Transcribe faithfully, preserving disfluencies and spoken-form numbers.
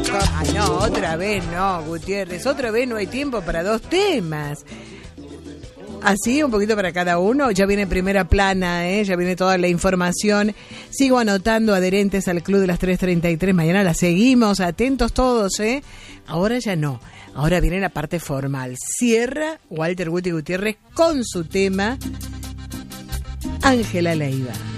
Ah, no, otra vez no, Gutiérrez. Otra vez no hay tiempo para dos temas. Así, un poquito para cada uno. Ya viene primera plana, ¿eh? Ya viene toda la información. Sigo anotando adherentes al Club de las tres treinta y tres. Mañana la seguimos, atentos todos, ¿eh? Ahora ya no. Ahora viene la parte formal. Cierra Walter Guti Gutiérrez con su tema Ángela Leiva.